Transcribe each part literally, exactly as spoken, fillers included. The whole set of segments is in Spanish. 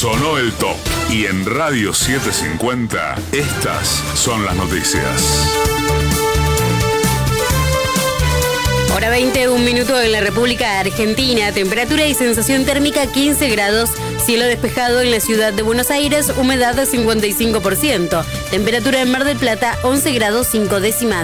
Sonó el top. Y en Radio setecientos cincuenta, estas son las noticias. Hora veinte, un minuto en la República Argentina. Temperatura y sensación térmica quince grados. Cielo despejado en la ciudad de Buenos Aires. Humedad de cincuenta y cinco por ciento. Temperatura en Mar del Plata once grados cinco décimas.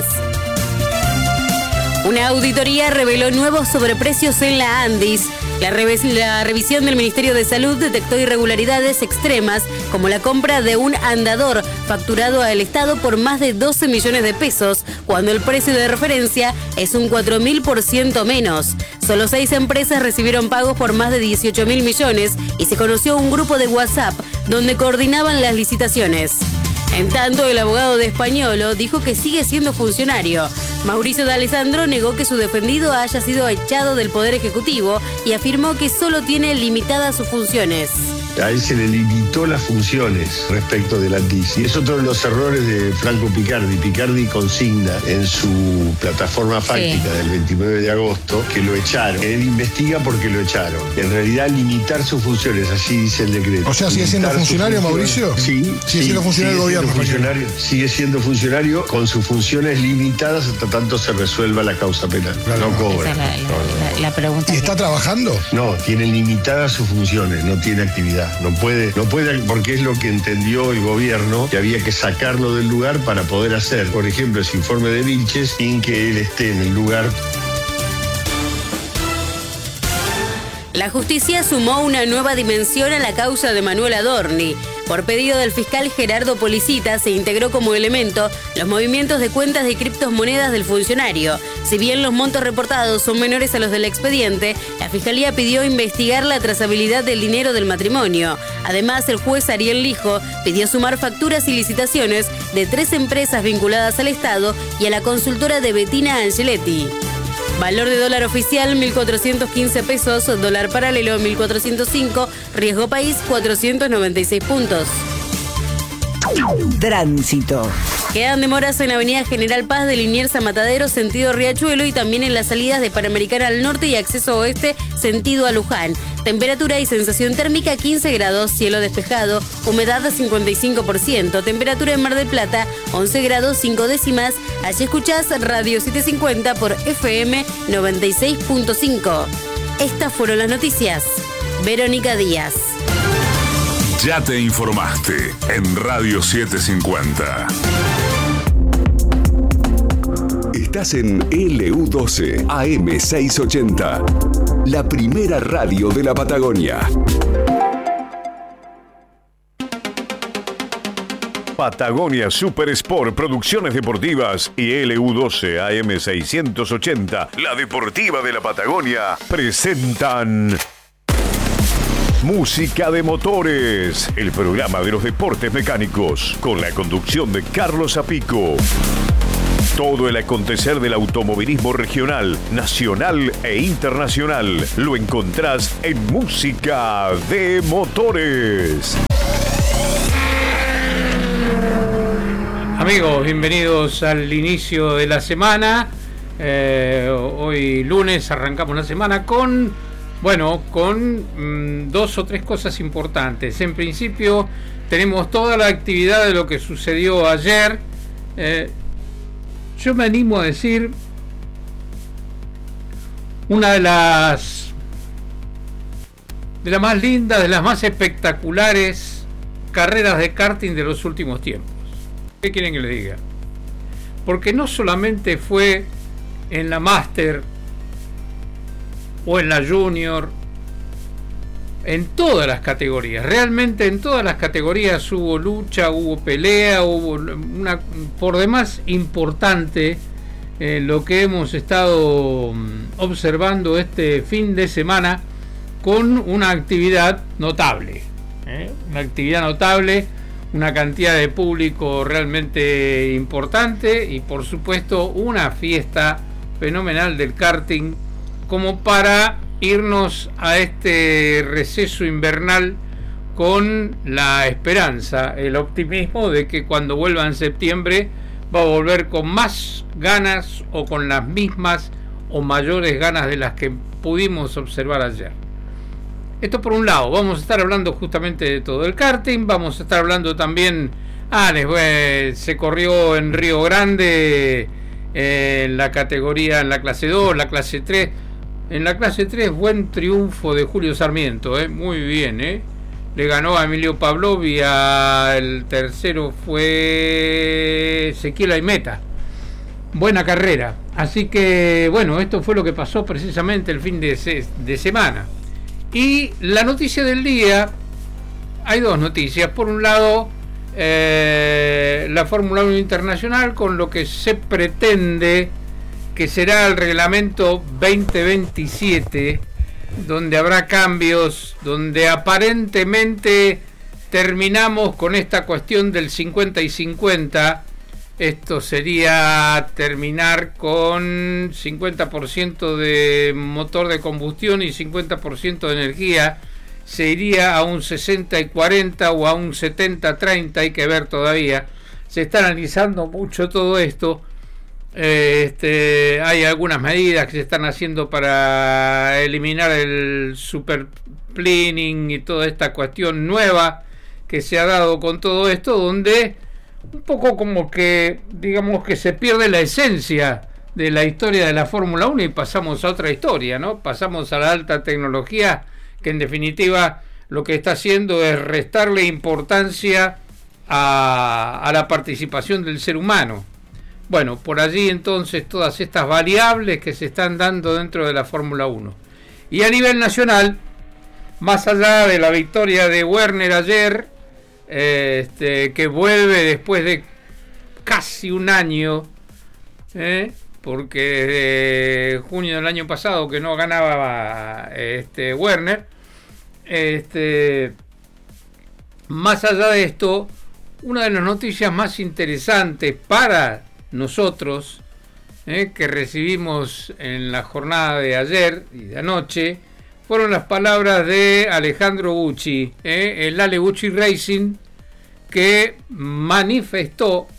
Una auditoría reveló nuevos sobreprecios en la Andis. La, revis- la revisión del Ministerio de Salud detectó irregularidades extremas, como la compra de un andador facturado al Estado por más de doce millones de pesos, cuando el precio de referencia es un cuatro mil por ciento menos. Solo seis empresas recibieron pagos por más de dieciocho mil millones y se conoció un grupo de WhatsApp donde coordinaban las licitaciones. En tanto, el abogado de Españolo dijo que sigue siendo funcionario. Mauricio D'Alessandro negó que su defendido haya sido echado del Poder Ejecutivo y afirmó que solo tiene limitadas sus funciones. A él se le limitó las funciones respecto del Andis. Y es otro de los errores de Franco Picardi. Picardi consigna en su plataforma fáctica sí. del veintinueve de agosto que lo echaron. Él investiga porque lo echaron. En realidad, limitar sus funciones, así dice el decreto. O sea, ¿sigue siendo funcionario, Mauricio? Sí. Sigue sí, siendo funcionario del gobierno. Funcionario, sigue siendo funcionario con sus funciones limitadas hasta tanto se resuelva la causa penal. Claro, no cobra. Esa es la, la, la, la pregunta. ¿Y está que... trabajando? No, tiene limitadas sus funciones, no tiene actividad. No puede, no puede, porque es lo que entendió el gobierno, que había que sacarlo del lugar para poder hacer, por ejemplo, ese informe de Vilches sin que él esté en el lugar. La justicia sumó una nueva dimensión a la causa de Manuel Adorni. Por pedido del fiscal Gerardo Policita, se integró como elemento los movimientos de cuentas de criptomonedas del funcionario. Si bien los montos reportados son menores a los del expediente, la Fiscalía pidió investigar la trazabilidad del dinero del matrimonio. Además, el juez Ariel Lijo pidió sumar facturas y licitaciones de tres empresas vinculadas al Estado y a la consultora de Bettina Angeletti. Valor de dólar oficial mil cuatrocientos quince pesos, dólar paralelo mil cuatrocientos cinco, riesgo país cuatrocientos noventa y seis puntos. Tránsito. Quedan demoras en Avenida General Paz de Liniers a Matadero, sentido Riachuelo, y también en las salidas de Panamericana al norte y acceso oeste, sentido a Luján. Temperatura y sensación térmica quince grados, cielo despejado, humedad cincuenta y cinco por ciento. Temperatura en Mar del Plata once grados cinco décimas. Allí escuchás Radio setecientos cincuenta por F M noventa y seis punto cinco. Estas fueron las noticias. Verónica Díaz. Ya te informaste en Radio setecientos cincuenta. Estás en L U doce A M seiscientos ochenta, la primera radio de la Patagonia. Patagonia Super Sport Producciones Deportivas y L U doce A M seiscientos ochenta, la deportiva de la Patagonia, presentan Música de Motores, el programa de los deportes mecánicos, con la conducción de Carlos Apico. Todo el acontecer del automovilismo regional, nacional e internacional lo encontrás en Música de Motores. Amigos, bienvenidos al inicio de la semana. Eh, hoy lunes arrancamos la semana con, bueno, con mmm, dos o tres cosas importantes. En principio tenemos toda la actividad de lo que sucedió ayer. Eh, yo me animo a decir una de las de las más lindas, de las más espectaculares carreras de karting de los últimos tiempos. ¿Qué quieren que les diga? Porque no solamente fue en la Master o en la Junior, en todas las categorías, realmente en todas las categorías hubo lucha, hubo pelea, hubo una, por demás importante eh, lo que hemos estado observando este fin de semana, con una actividad notable, ¿eh? una actividad notable, una cantidad de público realmente importante y por supuesto una fiesta fenomenal del karting, como para irnos a este receso invernal con la esperanza, el optimismo de que cuando vuelva en septiembre va a volver con más ganas o con las mismas o mayores ganas de las que pudimos observar ayer. Esto por un lado. Vamos a estar hablando justamente de todo el karting. Vamos a estar hablando también. Ah, les, se corrió en Río Grande eh, en la categoría, en la clase dos, la clase tres. En la clase tres, buen triunfo de Julio Sarmiento, eh, muy bien, eh. Le ganó a Emilio Pavlov y a el tercero fue Ezequiel Aimeta. Buena carrera. Así que, bueno, esto fue lo que pasó precisamente el fin de, se de semana. Y la noticia del día, hay dos noticias. Por un lado, eh, la Fórmula uno Internacional con lo que se pretende que será el reglamento veinte veintisiete, donde habrá cambios, donde aparentemente terminamos con esta cuestión del cincuenta y cincuenta. Esto sería terminar con cincuenta por ciento de motor de combustión y cincuenta por ciento de energía. Se iría a un sesenta y cuarenta o a un setenta treinta, hay que ver todavía. Se está analizando mucho todo esto. Este, hay algunas medidas que se están haciendo para eliminar el superplaning y toda esta cuestión nueva que se ha dado con todo esto, donde un poco como que, digamos que se pierde la esencia de la historia de la Fórmula uno y pasamos a otra historia, ¿no? Pasamos a la alta tecnología, que en definitiva lo que está haciendo es restarle importancia a, a la participación del ser humano. Bueno, por allí entonces todas estas variables que se están dando dentro de la Fórmula uno. Y a nivel nacional, más allá de la victoria de Werner ayer, este, que vuelve después de casi un año, ¿eh? porque desde junio del año pasado que no ganaba este, Werner, este, más allá de esto, una de las noticias más interesantes para nosotros, eh, que recibimos en la jornada de ayer y de anoche, fueron las palabras de Alejandro Bucci, eh, el Ale Bucci Racing, que manifestó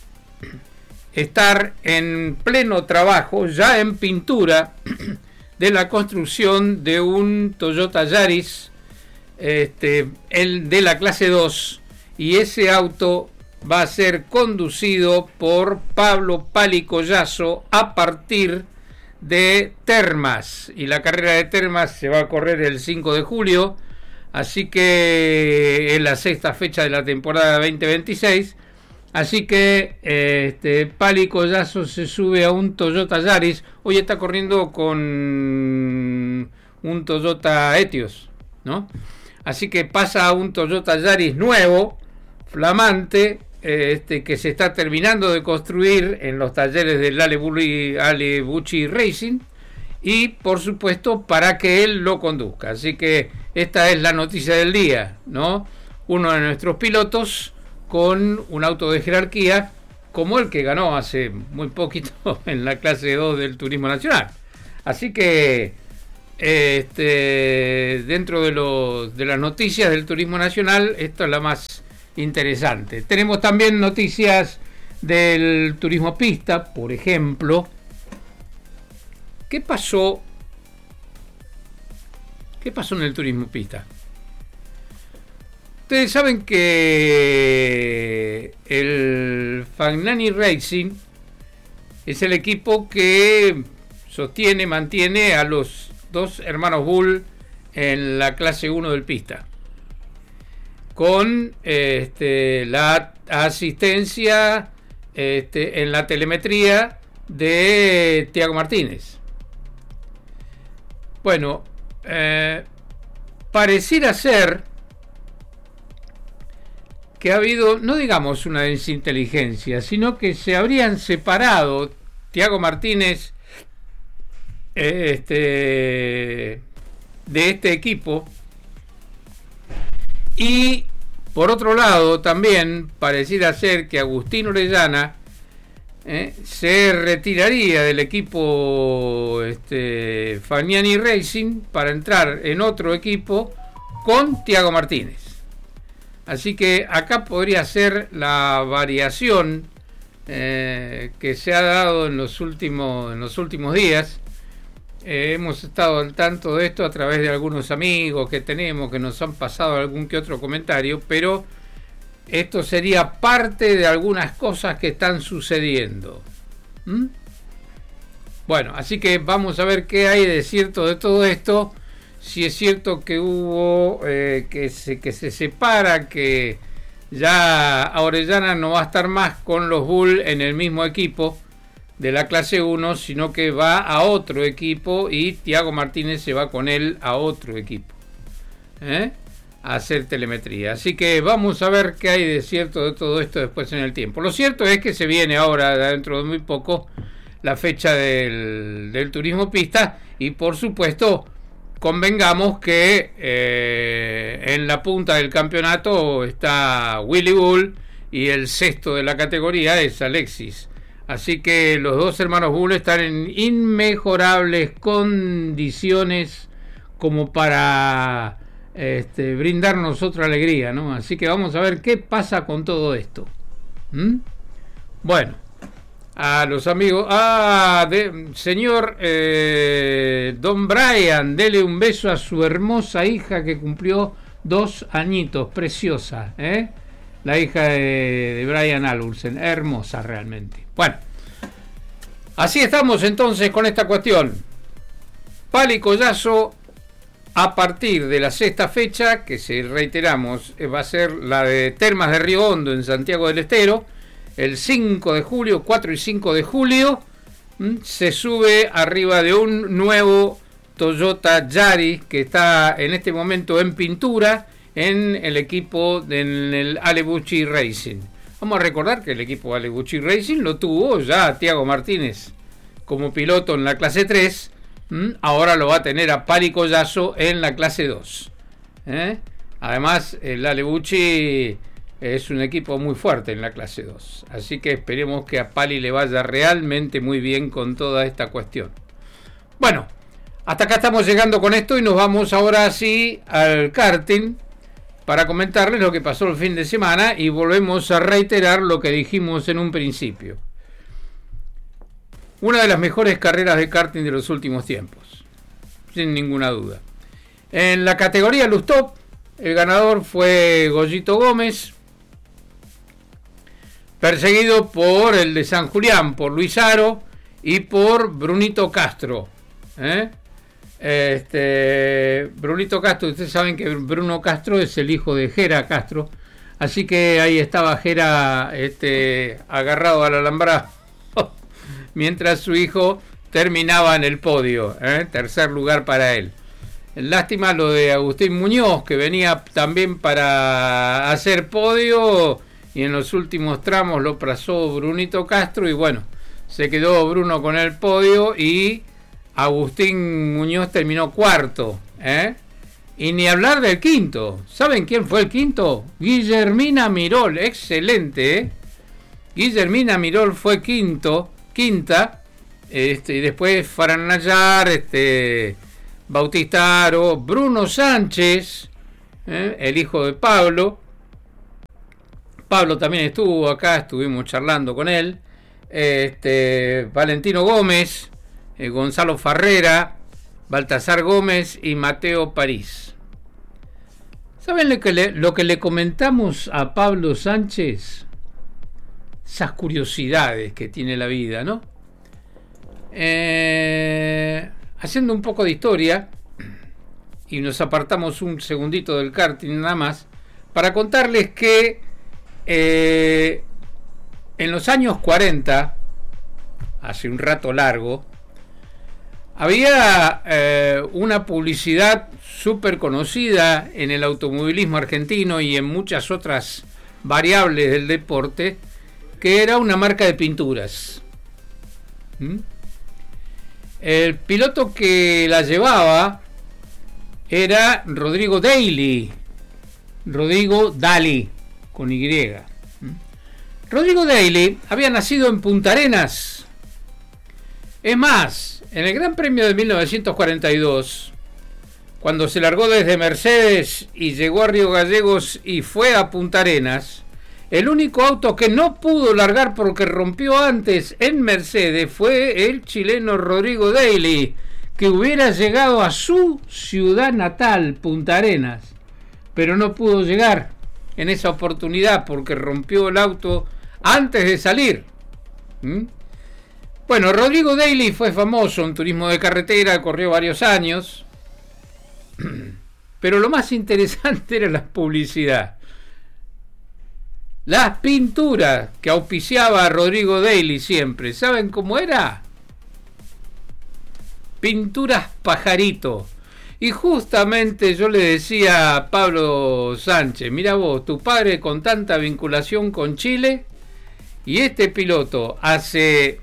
estar en pleno trabajo, ya en pintura, de la construcción de un Toyota Yaris, este, el de la clase dos, y ese auto va a ser conducido por Pablo Pali Collazo a partir de Termas, y la carrera de Termas se va a correr el cinco de julio, así que es la sexta fecha de la temporada veinte veintiséis, así que este, Pali Collazo se sube a un Toyota Yaris. Hoy está corriendo con un Toyota Etios, ¿no? Así que pasa a un Toyota Yaris nuevo, flamante, este, que se está terminando de construir en los talleres del Ale, Bulli, Ale Bucci Racing, y por supuesto para que él lo conduzca. Así que esta es la noticia del día, ¿no? Uno de nuestros pilotos con un auto de jerarquía como el que ganó hace muy poquito en la clase dos del Turismo Nacional. Así que este, dentro de, los, de las noticias del Turismo Nacional, esta es la más interesante. Tenemos también noticias del turismo pista, por ejemplo. ¿Qué pasó? ¿Qué pasó en el turismo pista? Ustedes saben que el Fagnani Racing es el equipo que sostiene, mantiene a los dos hermanos Bull en la clase uno del pista, con este, la asistencia este, en la telemetría de Tiago Martínez. Bueno, eh, pareciera ser que ha habido, no digamos una desinteligencia, sino que se habrían separado Tiago Martínez eh, este, de este equipo. Y por otro lado también pareciera ser que Agustín Orellana eh, se retiraría del equipo este, Fagnani Racing para entrar en otro equipo con Tiago Martínez. Así que acá podría ser la variación eh, que se ha dado en los últimos, en los últimos días. eh, hemos estado al tanto de esto a través de algunos amigos que tenemos que nos han pasado algún que otro comentario, pero esto sería parte de algunas cosas que están sucediendo. ¿Mm? Bueno, así que vamos a ver qué hay de cierto de todo esto. Si es cierto que hubo, eh, que, se, que se separa, que ya Orellana no va a estar más con los Bulls en el mismo equipo de la clase uno, sino que va a otro equipo y Tiago Martínez se va con él a otro equipo, ¿eh? a hacer telemetría. Así que vamos a ver qué hay de cierto de todo esto después en el tiempo. Lo cierto es que se viene ahora, dentro de muy poco, la fecha del, del turismo pista, y por supuesto convengamos que eh, en la punta del campeonato está Willy Bull y el sexto de la categoría es Alexis. Así que los dos hermanos Bull están en inmejorables condiciones como para este, brindarnos otra alegría, ¿no? Así que vamos a ver qué pasa con todo esto. ¿Mm? Bueno, a los amigos, ah, de, señor eh, Don Brian, dele un beso a su hermosa hija que cumplió dos añitos, preciosa, ¿eh? La hija de, de Brian Albursen, hermosa realmente. Bueno, así estamos entonces con esta cuestión. Palo y collazo a partir de la sexta fecha, que si reiteramos va a ser la de Termas de Río Hondo en Santiago del Estero, el cinco de julio, cuatro y cinco de julio, se sube arriba de un nuevo Toyota Yaris que está en este momento en pintura en el equipo del Alebucci Racing. Vamos a recordar que el equipo Alebucci Racing lo tuvo ya Tiago Martínez como piloto en la clase tres, ahora lo va a tener a Palo y collazo en la clase dos. ¿Eh? Además, el Alebucci es un equipo muy fuerte en la clase dos, así que esperemos que a Pali le vaya realmente muy bien con toda esta cuestión. Bueno, hasta acá estamos llegando con esto y nos vamos ahora sí al karting para comentarles lo que pasó el fin de semana y volvemos a reiterar lo que dijimos en un principio. Una de las mejores carreras de karting de los últimos tiempos, sin ninguna duda. En la categoría Lustop, el ganador fue Goyito Gómez, perseguido por el de San Julián, por Luis Aro y por Brunito Castro. ¿Eh? Este, Brunito Castro, ustedes saben que Bruno Castro es el hijo de Gera Castro, así que ahí estaba Gera este, agarrado al alambrado, mientras su hijo terminaba en el podio, ¿eh? Tercer lugar para él. Lástima lo de Agustín Muñoz, que venía también para hacer podio, y en los últimos tramos lo pasó Brunito Castro y bueno, se quedó Bruno con el podio y Agustín Muñoz terminó cuarto, ¿eh? Y ni hablar del quinto. ¿Saben quién fue el quinto? Guillermina Mirol, excelente, ¿eh? Guillermina Mirol fue quinto, quinta, este, y después Faran Nayar, este, Bautista Aro, Bruno Sánchez, ¿eh? El hijo de Pablo. Pablo también estuvo acá, estuvimos charlando con él. Este, Valentino Gómez, eh, Gonzalo Farrera, Baltasar Gómez y Mateo París. ¿Saben lo que le, lo que le comentamos a Pablo Sánchez? Esas curiosidades que tiene la vida, ¿no? Eh, haciendo un poco de historia, y nos apartamos un segundito del karting nada más, para contarles que Eh, en los años cuarenta, hace un rato largo, había eh, una publicidad súper conocida en el automovilismo argentino y en muchas otras variables del deporte, que era una marca de pinturas. ¿Mm? El piloto que la llevaba era Rodrigo Daly, Rodrigo Daly, con Y. Rodrigo Daly había nacido en Punta Arenas. Es más, en el Gran Premio de mil novecientos cuarenta y dos, cuando se largó desde Mercedes y llegó a Río Gallegos y fue a Punta Arenas, el único auto que no pudo largar porque rompió antes en Mercedes fue el chileno Rodrigo Daly, que hubiera llegado a su ciudad natal, Punta Arenas, pero no pudo llegar en esa oportunidad porque rompió el auto antes de salir. ¿Mm? Bueno, Rodrigo Daly fue famoso en turismo de carretera, corrió varios años, pero lo más interesante era la publicidad. Las pinturas que auspiciaba a Rodrigo Daly siempre, ¿saben cómo era? Pinturas Pajarito. Y justamente yo le decía a Pablo Sánchez, mira vos, tu padre con tanta vinculación con Chile, y este piloto hace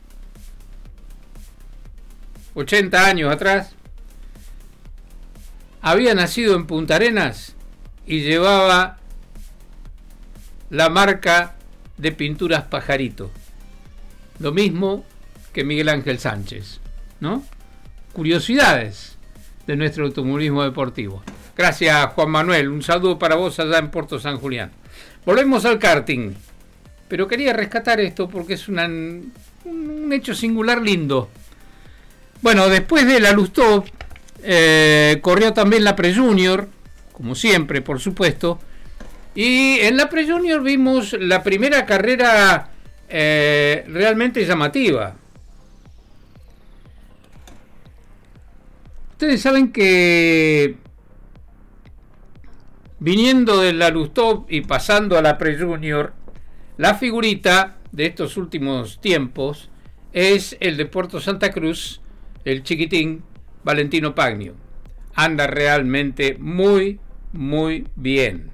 ochenta años atrás había nacido en Punta Arenas y llevaba la marca de Pinturas Pajarito. Lo mismo que Miguel Ángel Sánchez, ¿no? Curiosidades de nuestro automovilismo deportivo. Gracias, Juan Manuel. Un saludo para vos allá en Puerto San Julián. Volvemos al karting. Pero quería rescatar esto porque es una, un hecho singular lindo. Bueno, después de la Lustó, eh, corrió también la Pre-Junior, como siempre, por supuesto. Y en la Pre-Junior vimos la primera carrera eh, realmente llamativa. Ustedes saben que viniendo de la Lustó y pasando a la Pre-Junior, la figurita de estos últimos tiempos es el de Puerto Santa Cruz, el chiquitín Valentino Pagno. Anda realmente muy, muy bien.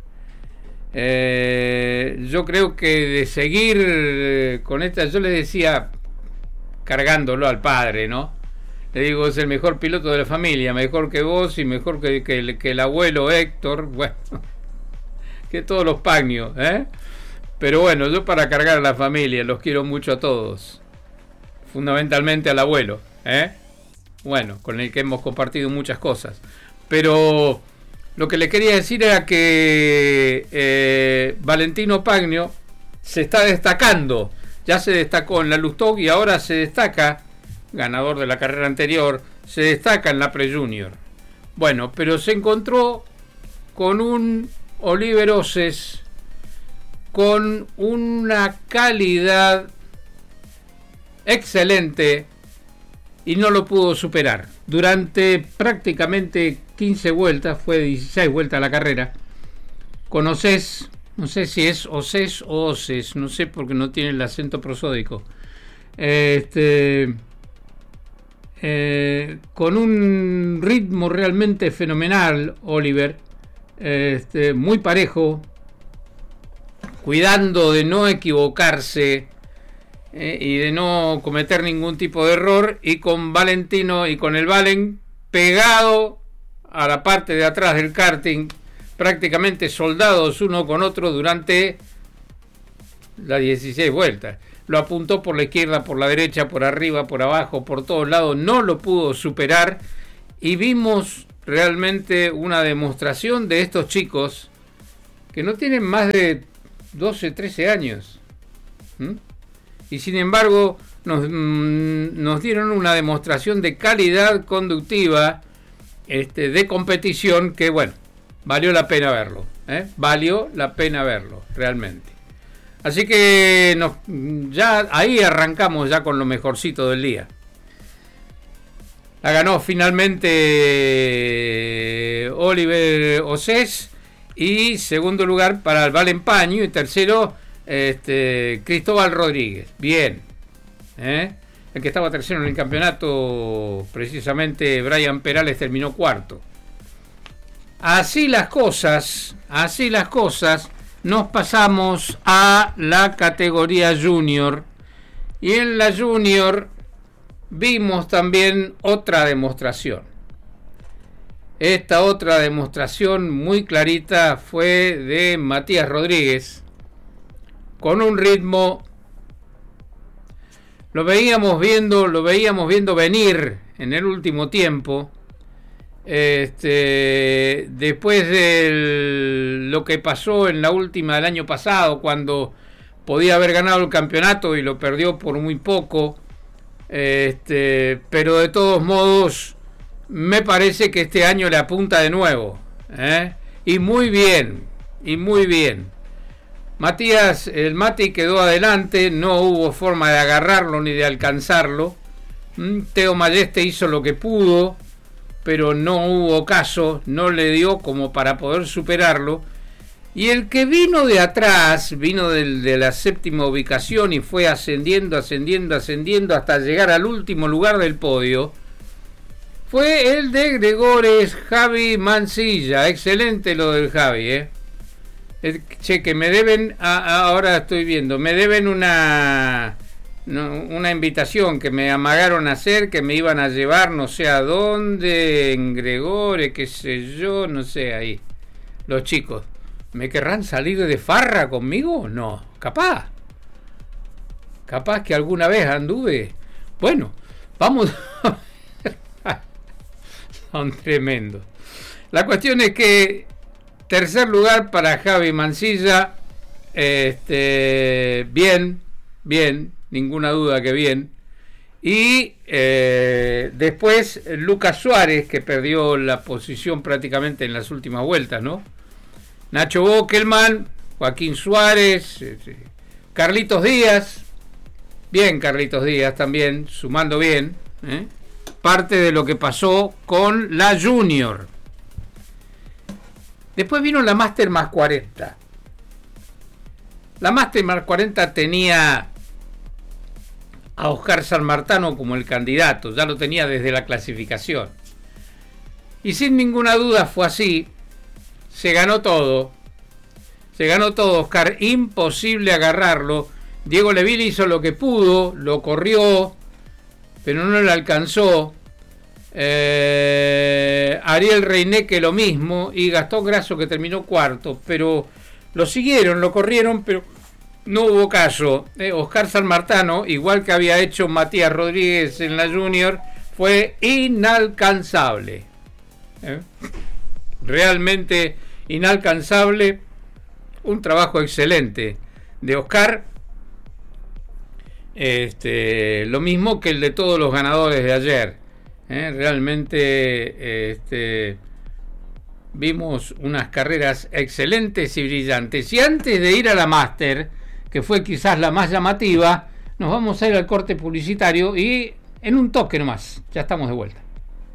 Eh, yo creo que de seguir eh, con esta, yo le decía, cargándolo al padre, ¿no? Le digo, es el mejor piloto de la familia, mejor que vos y mejor que, que, el, que el abuelo Héctor, bueno, que todos los Pagno, ¿eh? Pero bueno, yo para cargar a la familia, los quiero mucho a todos, fundamentalmente al abuelo, ¿eh? Bueno, con el que hemos compartido muchas cosas, pero lo que le quería decir era que eh, Valentino Pagno se está destacando, ya se destacó en la Lustó y ahora se destaca, ganador de la carrera anterior, se destaca en la Pre-Junior. Bueno, pero se encontró con un Oliver Oces con una calidad excelente y no lo pudo superar. Durante prácticamente quince vueltas, fue dieciséis vueltas la carrera, con Oces, no sé si es Oces o Oces, no sé porque no tiene el acento prosódico, este, eh, con un ritmo realmente fenomenal, Oliver, este, muy parejo, cuidando de no equivocarse eh, y de no cometer ningún tipo de error, y con Valentino y con el Valen pegado a la parte de atrás del karting, prácticamente soldados uno con otro durante las dieciséis vueltas. Lo apuntó por la izquierda, por la derecha, por arriba, por abajo, por todos lados, no lo pudo superar, y vimos realmente una demostración de estos chicos que no tienen más de doce, trece años. ¿Mm? Y sin embargo nos, mmm, nos dieron una demostración de calidad conductiva, este, de competición, que bueno, valió la pena verlo, ¿eh? Valió la pena verlo, realmente. Así que nos, ya ahí arrancamos ya con lo mejorcito del día. La ganó finalmente Oliver Oces, y segundo lugar para el Valen Pagno, y tercero este, Cristóbal Rodríguez. Bien, ¿eh? El que estaba tercero en el campeonato, precisamente Brian Perales, terminó cuarto. Así las cosas, así las cosas, nos pasamos a la categoría Junior, y en la Junior vimos también otra demostración. Esta otra demostración muy clarita fue de Matías Rodríguez, con un ritmo, lo veíamos viendo, lo veíamos viendo venir en el último tiempo. Este, después de lo que pasó en la última del año pasado, cuando podía haber ganado el campeonato y lo perdió por muy poco, Este, pero de todos modos, me parece que este año le apunta de nuevo. ¿eh? Y muy bien, y muy bien. Matías, el Mati quedó adelante, no hubo forma de agarrarlo ni de alcanzarlo. Teo Mayeste hizo lo que pudo, pero no hubo caso, no le dio como para poder superarlo. Y el que vino de atrás, vino del, de la séptima ubicación y fue ascendiendo, ascendiendo, ascendiendo hasta llegar al último lugar del podio, fue el de Gregores Javi Mansilla. Excelente lo del Javi, ¿eh? El, che, que me deben, a, ahora estoy viendo, me deben una, no, una invitación que me amagaron a hacer, que me iban a llevar no sé a dónde, en Gregores, qué sé yo, no sé, ahí, los chicos. ¿Me querrán salir de farra conmigo? No, capaz. Capaz que alguna vez anduve. Bueno, vamos. Son tremendos. La cuestión es que tercer lugar para Javi Mansilla. Este, bien, bien, ninguna duda que bien. Y eh, después Lucas Suárez, que perdió la posición prácticamente en las últimas vueltas, ¿no? Nacho Bockelman, Joaquín Suárez, Carlitos Díaz, bien Carlitos Díaz también, sumando bien, ¿eh? Parte de lo que pasó con la Junior. Después vino la Master más cuarenta. La Master más cuarenta tenía a Oscar Sanmartano como el candidato, ya lo tenía desde la clasificación. Y sin ninguna duda fue así. Se ganó todo. Se ganó todo, Oscar. Imposible agarrarlo. Diego Leville hizo lo que pudo. Lo corrió. Pero no le alcanzó. Eh, Ariel Reineque lo mismo. Y Gastón Grasso, que terminó cuarto. Pero lo siguieron, lo corrieron. Pero no hubo caso. Eh, Oscar Sanmartano, igual que había hecho Matías Rodríguez en la Junior, fue inalcanzable. ¿Eh? Realmente inalcanzable. Un trabajo excelente de Oscar, este, lo mismo que el de todos los ganadores de ayer. ¿eh? Realmente este, vimos unas carreras excelentes y brillantes. Y antes de ir a la Master, que fue quizás la más llamativa, nos vamos a ir al corte publicitario y en un toque nomás, ya estamos de vuelta.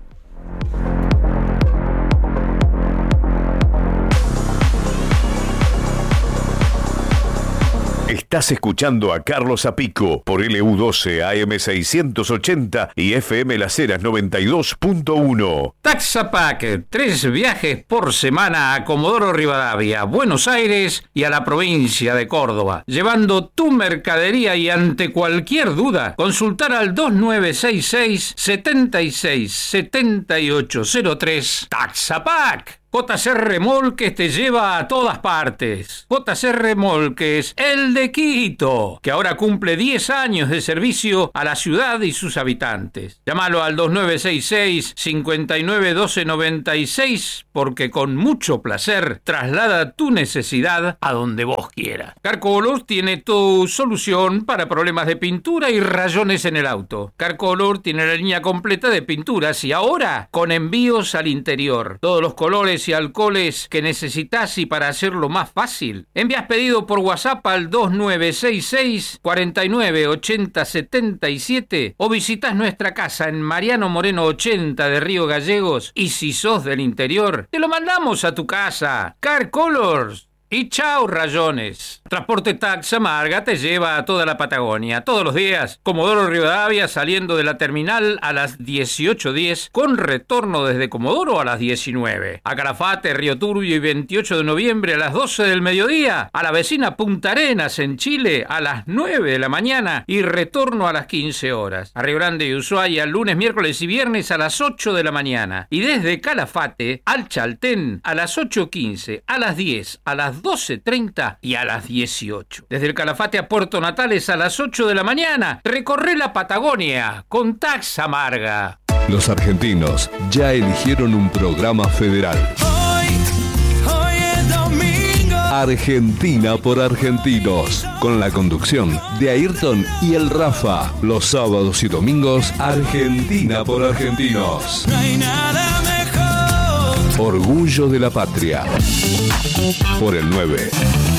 Estás escuchando a Carlos Apico por L U doce A M seiscientos ochenta y F M Las Heras noventa y dos punto uno. Taxapac, tres viajes por semana a Comodoro Rivadavia, Buenos Aires y a la provincia de Córdoba, llevando tu mercadería y ante cualquier duda, consultar al dos nueve seis seis, siete seis siete ocho cero tres. Taxapac. J C Remolques te lleva a todas partes. J C Remolques, el de Quito, que ahora cumple diez años de servicio a la ciudad y sus habitantes. Llámalo al dos nueve seis seis, cinco nueve uno dos nueve seis, porque con mucho placer traslada tu necesidad a donde vos quieras. Carcolor tiene tu solución para problemas de pintura y rayones en el auto. Carcolor tiene la línea completa de pinturas y ahora con envíos al interior. Todos los colores y alcoholes que necesitas, y para hacerlo más fácil, envías pedido por WhatsApp al dos nueve seis seis, cuatro nueve ocho cero siete siete o visitas nuestra casa en Mariano Moreno ochenta de Río Gallegos, y si sos del interior, te lo mandamos a tu casa. Car Colors. Y chao rayones. Transporte Taxa Marga te lleva a toda la Patagonia, todos los días. Comodoro Rivadavia saliendo de la terminal a las dieciocho diez, con retorno desde Comodoro a las diecinueve. A Calafate, Río Turbio y veintiocho de noviembre a las doce del mediodía. A la vecina Punta Arenas en Chile a las nueve de la mañana y retorno a las quince horas. A Río Grande y Ushuaia lunes, miércoles y viernes a las ocho de la mañana. Y desde Calafate al Chaltén a las ocho quince, a las diez, a las doce treinta y a las dieciocho. Desde el Calafate a Puerto Natales a las ocho de la mañana. Recorre la Patagonia con Taxa Marga. Los argentinos ya eligieron un programa federal. Hoy, hoy es domingo. Argentina por Argentinos, con la conducción de Ayrton y el Rafa. Los sábados y domingos, Argentina por Argentinos. No hay nada mejor. Orgullo de la patria. Por el nueve.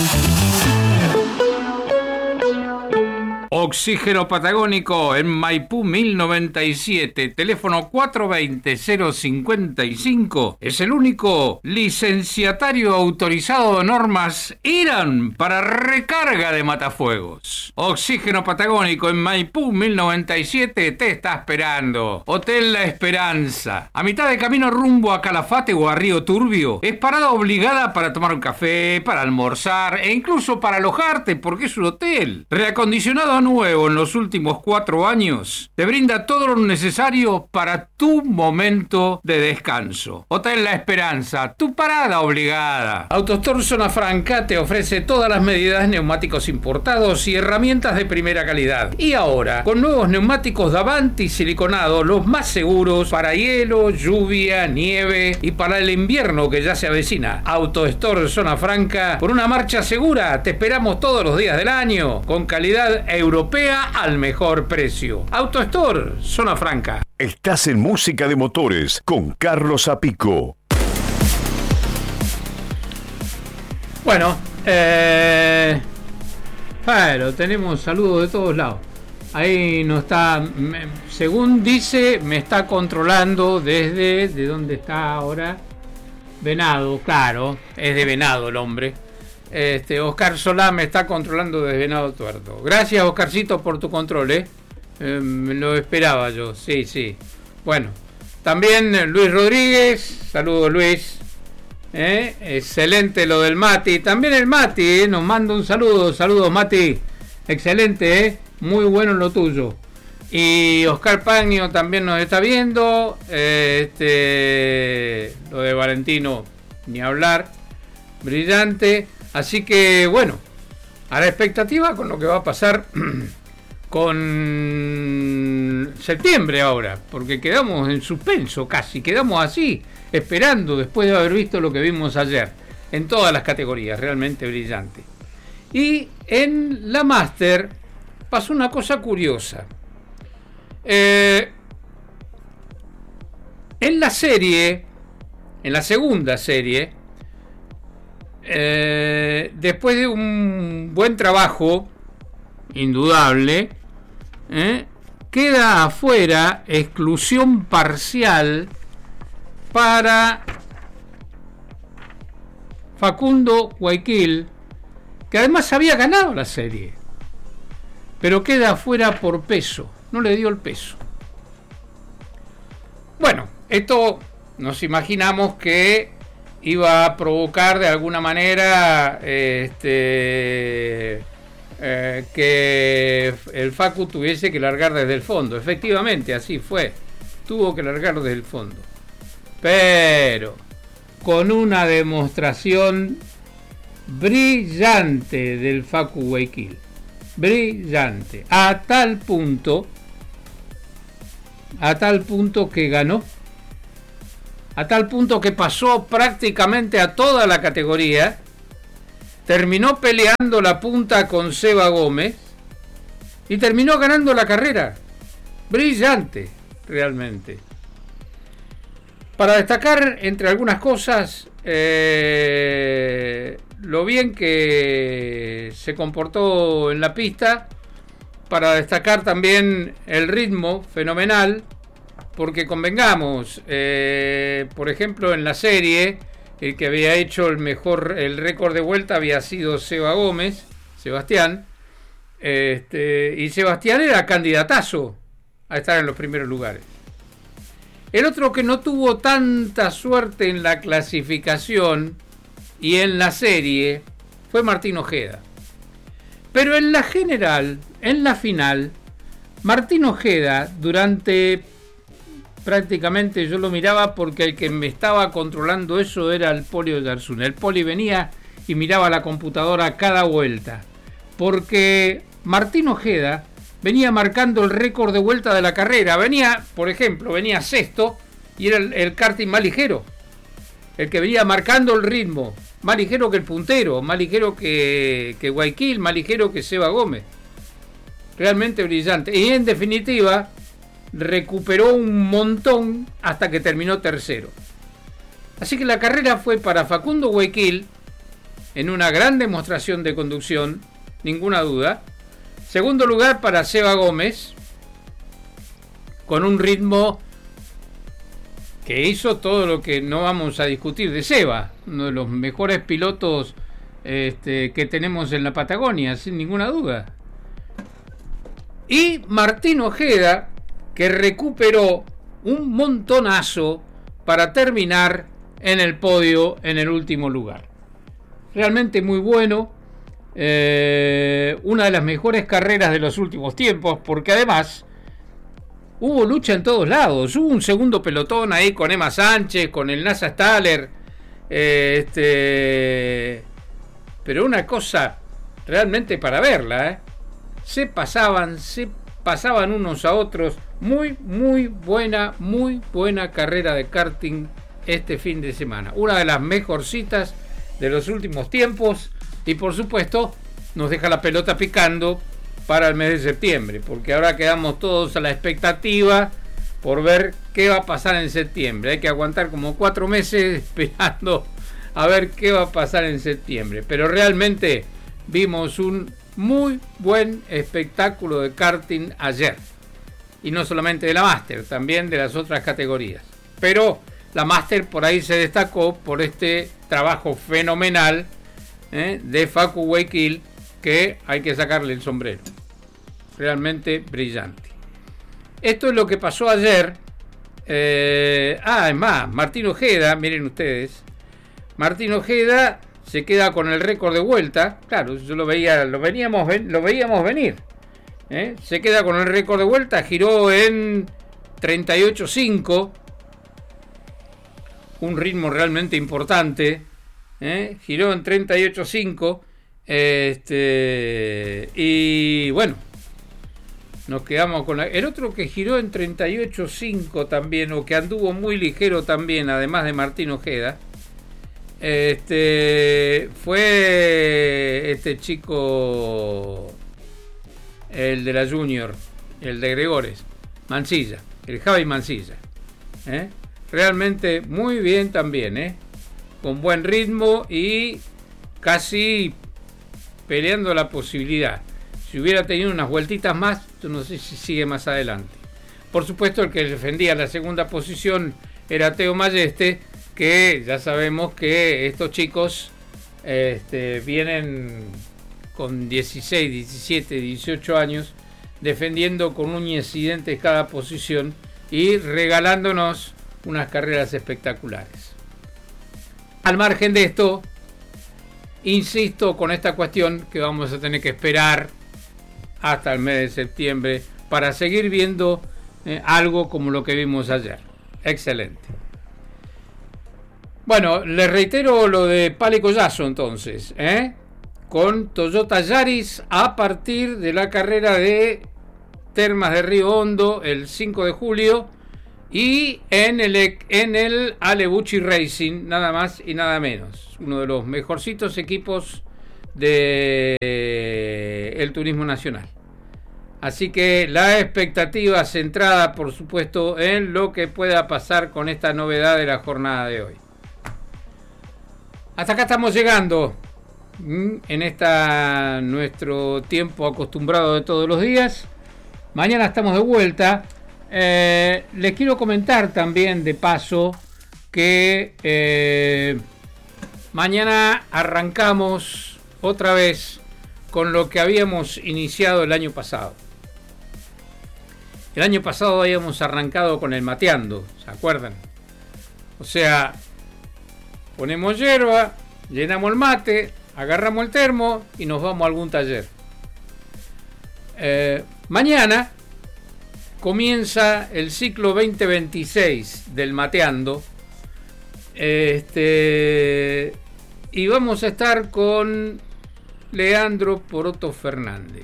Oxígeno Patagónico en Maipú mil noventa y siete, teléfono cuatro veinte cero cincuenta y cinco. Es el único licenciatario autorizado de normas IRAN para recarga de matafuegos. Oxígeno Patagónico en Maipú mil noventa y siete te está esperando. Hotel La Esperanza, a mitad de camino rumbo a Calafate o a Río Turbio. Es parada obligada para tomar un café, para almorzar e incluso para alojarte porque es un hotel. Reacondicionado nuevo en los últimos cuatro años, te brinda todo lo necesario para tu momento de descanso. Hotel La Esperanza, tu parada obligada. AutoStore Zona Franca te ofrece todas las medidas, neumáticos importados y herramientas de primera calidad. Y ahora, con nuevos neumáticos Davanti siliconados, los más seguros para hielo, lluvia, nieve y para el invierno que ya se avecina. AutoStore Zona Franca, por una marcha segura, te esperamos todos los días del año, con calidad europea al mejor precio. AutoStore Zona Franca. Estás en Música de Motores con Carlos Apico. Bueno, eh, bueno, tenemos saludos de todos lados. Ahí no está, me, según dice, me está controlando desde, ¿de dónde está ahora? Venado, claro, es de Venado el hombre. Este, Oscar Solá me está controlando desde Venado Tuerto. Gracias, Oscarcito, por tu control, ¿eh? Eh, lo esperaba yo, sí, sí. Bueno, también Luis Rodríguez, saludos Luis. ¿Eh? Excelente lo del Mati. También el Mati, ¿eh? Nos manda un saludo, saludos Mati. Excelente, ¿eh? Muy bueno lo tuyo. Y Oscar Paño también nos está viendo. Este, lo de Valentino, ni hablar. Brillante. Así que bueno, a la expectativa con lo que va a pasar con septiembre ahora, porque quedamos en suspenso casi, quedamos así, esperando después de haber visto lo que vimos ayer, en todas las categorías, realmente brillante. Y en la Master pasó una cosa curiosa. Eh, en la serie, en la segunda serie, Eh, después de un buen trabajo indudable, eh, queda afuera exclusión parcial para Facundo Guayaquil, que además había ganado la serie, pero queda afuera por peso, no le dio el peso. Bueno, esto nos imaginamos que iba a provocar de alguna manera este, eh, que el Facu tuviese que largar desde el fondo. Efectivamente, así fue. Tuvo que largar desde el fondo. Pero con una demostración brillante del Facu Guayaquil. Brillante. A tal punto, a tal punto que ganó. A tal punto que pasó prácticamente a toda la categoría, terminó peleando la punta con Seba Gómez y terminó ganando la carrera. Brillante, realmente. Para destacar, entre algunas cosas, eh, lo bien que se comportó en la pista, para destacar también el ritmo fenomenal. Porque convengamos, eh, por ejemplo, en la serie, el que había hecho el mejor, el récord de vuelta había sido Seba Gómez, Sebastián, este, y Sebastián era candidatazo a estar en los primeros lugares. El otro que no tuvo tanta suerte en la clasificación y en la serie fue Martín Ojeda. Pero en la general, en la final, Martín Ojeda durante... prácticamente yo lo miraba porque el que me estaba controlando eso era el Poli Oyarzún. El Poli venía y miraba la computadora cada vuelta. Porque Martín Ojeda venía marcando el récord de vuelta de la carrera. Venía, por ejemplo, venía sexto y era el, el karting más ligero. El que venía marcando el ritmo. más ligero que el puntero, más ligero que, que Guayaquil, más ligero que Seba Gómez. Realmente brillante. Y en definitiva, recuperó un montón hasta que terminó tercero. Así que la carrera fue para Facundo Guayaquil, en una gran demostración de conducción, ninguna duda. Segundo lugar para Seba Gómez, con un ritmo que hizo todo lo que no vamos a discutir de Seba, uno de los mejores pilotos este, que tenemos en la Patagonia, sin ninguna duda. Y Martín Ojeda, que recuperó un montonazo para terminar en el podio en el último lugar. Realmente muy bueno, eh, una de las mejores carreras de los últimos tiempos, porque además hubo lucha en todos lados. Hubo un segundo pelotón ahí con Emma Sánchez, con el NASA Staller, eh, este, pero una cosa realmente para verla, ¿eh? Se pasaban, se pasaban unos a otros. Muy, muy buena, muy buena carrera de karting este fin de semana. Una de las mejorcitas de los últimos tiempos. Y por supuesto, nos deja la pelota picando para el mes de septiembre. Porque ahora quedamos todos a la expectativa por ver qué va a pasar en septiembre. Hay que aguantar como cuatro meses esperando a ver qué va a pasar en septiembre. Pero realmente vimos un muy buen espectáculo de karting ayer. Y no solamente de la Master, también de las otras categorías. Pero la Master por ahí se destacó por este trabajo fenomenal ¿eh? de Facu Guayaquil, que hay que sacarle el sombrero. Realmente brillante. Esto es lo que pasó ayer. Eh, ah, es más, Martín Ojeda, miren ustedes. Martín Ojeda se queda con el récord de vuelta. Claro, yo lo veía, lo veníamos, lo veíamos venir. ¿Eh? Se queda con el récord de vuelta, giró en treinta y ocho cinco, un ritmo realmente importante, ¿eh? Giró en treinta y ocho cinco, este, y bueno, nos quedamos con la, el otro que giró en treinta y ocho cinco también, o que anduvo muy ligero también, además de Martín Ojeda, este, fue este chico, el de la Junior, el de Gregores, Mansilla, el Javi Mansilla. ¿eh? Realmente muy bien también, ¿eh? con buen ritmo y casi peleando la posibilidad. Si hubiera tenido unas vueltitas más, yo no sé si sigue más adelante. Por supuesto, el que defendía la segunda posición era Teo Mayeste, que ya sabemos que estos chicos este, vienen con dieciséis, diecisiete, dieciocho años, defendiendo con uñas y dientes cada posición y regalándonos unas carreras espectaculares. Al margen de esto, insisto con esta cuestión que vamos a tener que esperar hasta el mes de septiembre para seguir viendo eh, algo como lo que vimos ayer. Excelente. Bueno, les reitero lo de Pale Collazo entonces, ¿eh? con Toyota Yaris a partir de la carrera de Termas de Río Hondo el cinco de julio y en el, en el Alebuchi Racing, nada más y nada menos. Uno de los mejorcitos equipos del de turismo nacional. Así que la expectativa centrada, por supuesto, en lo que pueda pasar con esta novedad de la jornada de hoy. Hasta acá estamos llegando en esta nuestro tiempo acostumbrado de todos los días. Mañana estamos de vuelta. Eh, les quiero comentar también de paso que eh, mañana arrancamos otra vez con lo que habíamos iniciado el año pasado. El año pasado habíamos arrancado con el mateando, ¿se acuerdan? O sea, ponemos hierba, llenamos el mate, agarramos el termo y nos vamos a algún taller. Eh, mañana comienza el ciclo veinte veintiséis del mateando. Este, y vamos a estar con Leandro Poroto Fernández.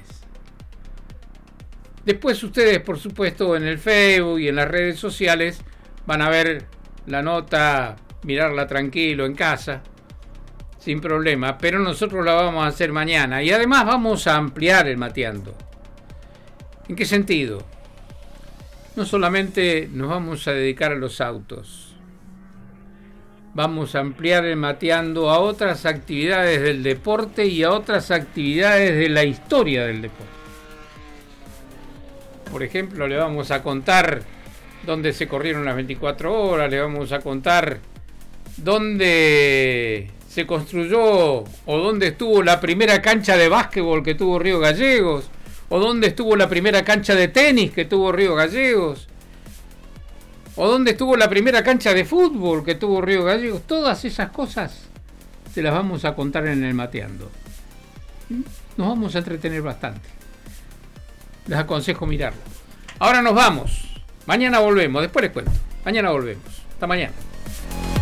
Después ustedes, por supuesto, en el Facebook y en las redes sociales van a ver la nota, mirarla tranquilo en casa. sin problema, pero nosotros la vamos a hacer mañana y además vamos a ampliar el Mateando. ¿En qué sentido? No solamente nos vamos a dedicar a los autos, vamos a ampliar el Mateando a otras actividades del deporte y a otras actividades de la historia del deporte. Por ejemplo, le vamos a contar dónde se corrieron las veinticuatro horas, le vamos a contar dónde se construyó o dónde estuvo la primera cancha de básquetbol que tuvo Río Gallegos, o dónde estuvo la primera cancha de tenis que tuvo Río Gallegos, o dónde estuvo la primera cancha de fútbol que tuvo Río Gallegos. Todas esas cosas se las vamos a contar en el Mateando. Nos vamos a entretener bastante. Les aconsejo mirarlo. Ahora nos vamos. Mañana volvemos. Después les cuento. Mañana volvemos. Hasta mañana.